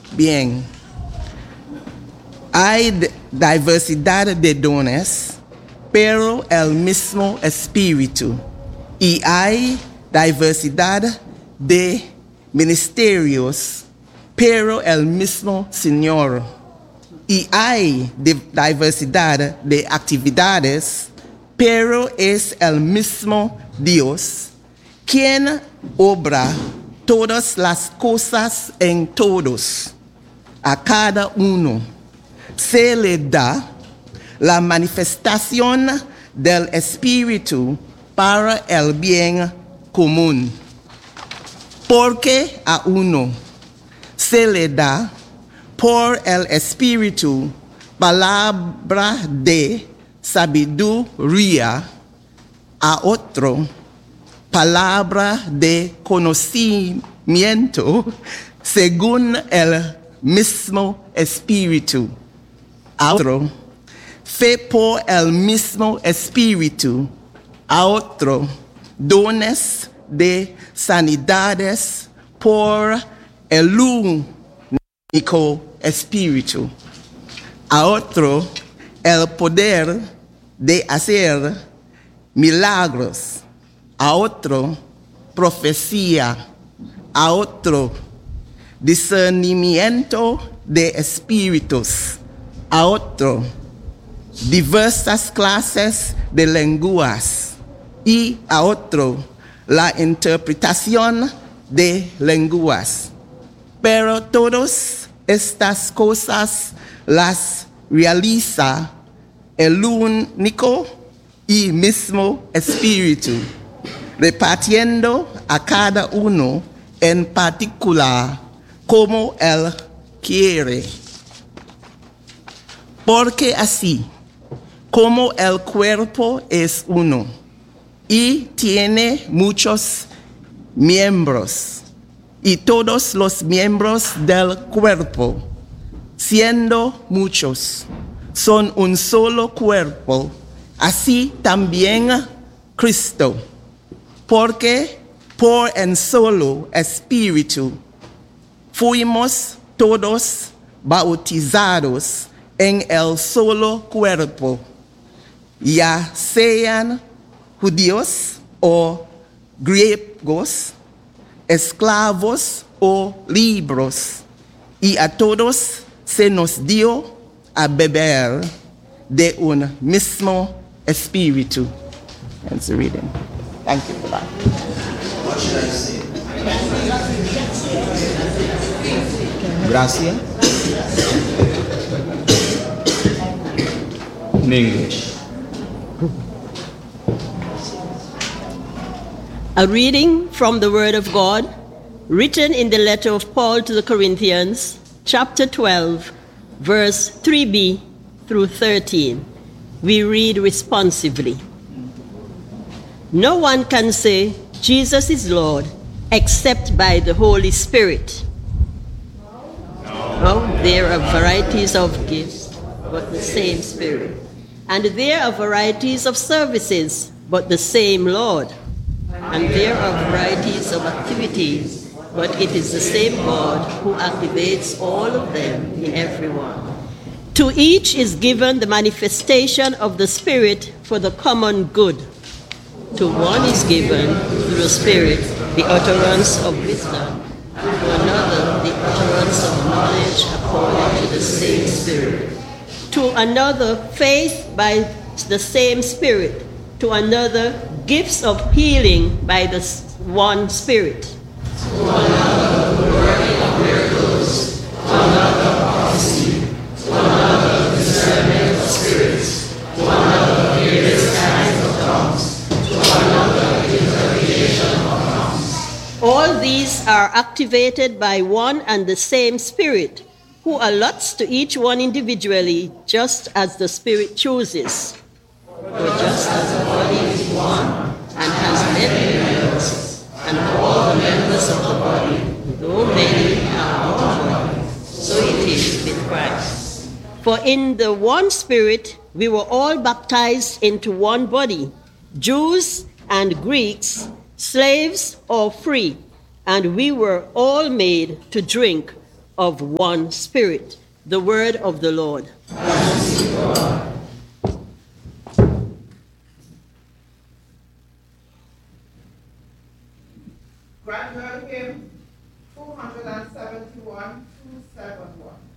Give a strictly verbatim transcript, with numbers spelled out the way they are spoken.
Bien. Hay diversidad de dones, pero el mismo espíritu. Y hay diversidad de ministerios, pero el mismo Señor. Y hay diversidad de actividades, pero es el mismo Dios quien obra todas las cosas en todos. A cada uno se le da la manifestación del Espíritu para el bien común. Porque a uno se le da por el Espíritu palabra de sabiduría, a otro palabra de conocimiento según el mismo Espíritu, a otro fe por el mismo Espíritu, a otro dones de sanidades por el único Espíritu, a otro el poder de hacer milagros, a otro profecía, a otro discernimiento de espíritus, a otro diversas clases de lenguas y a otro la interpretación de lenguas. Pero todas estas cosas las realiza el único y mismo Espíritu, repartiendo a cada uno en particular como Él quiere. Porque así como el cuerpo es uno y tiene muchos miembros, y todos los miembros del cuerpo, siendo muchos, son un solo cuerpo, así también Cristo, porque por un solo Espíritu fuimos todos bautizados en el solo cuerpo, ya sean judíos o griegos, esclavos o libres, y a todos se nos dio a beber de un mismo Espíritu. That's the reading. Thank you for that. What should I say? Gracias. In English. A reading from the Word of God, written in the letter of Paul to the Corinthians, chapter twelve, verse three b through thirteen. We read responsively. No one can say, Jesus is Lord, except by the Holy Spirit. No, there are varieties of gifts, but the same Spirit. And there are varieties of services, but the same Lord. And there are varieties of activities, but it is the same God who activates all of them in everyone. To each is given the manifestation of the Spirit for the common good. To one is given, through the Spirit, the utterance of wisdom, to another the utterance of knowledge according to the same Spirit, to another faith by the same Spirit, to another gifts of healing by the one Spirit, to another working of miracles, to another prophecy, to another discerning of spirits, to another various kinds of tongues, to another interpretation of tongues. All these are activated by one and the same Spirit, who allots to each one individually just as the Spirit chooses. For just as the body is one and has many members, and all the members of the body, though many, are one body, so it is with Christ. For in the one Spirit we were all baptized into one body, Jews and Greeks, slaves or free, and we were all made to drink of one Spirit. The word of the Lord. Grant her hymn two hundred seventy-one, two seventy-one.